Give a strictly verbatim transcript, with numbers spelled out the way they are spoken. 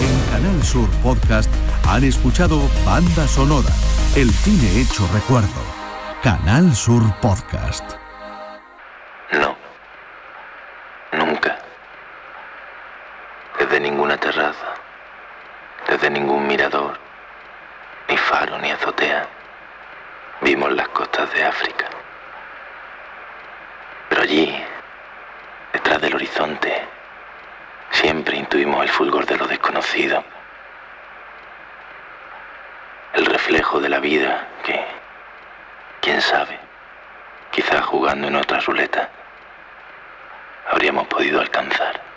En Canal Sur Podcast han escuchado Banda Sonora, el cine hecho recuerdo. Canal Sur Podcast. No. Nunca. Desde ninguna terraza, desde ningún mirador, ni faro ni azotea, vimos las costas de África. Pero allí, detrás del horizonte, siempre intuimos el fulgor de lo desconocido. El reflejo de la vida que, quién sabe, quizás jugando en otra ruleta, habríamos podido alcanzar.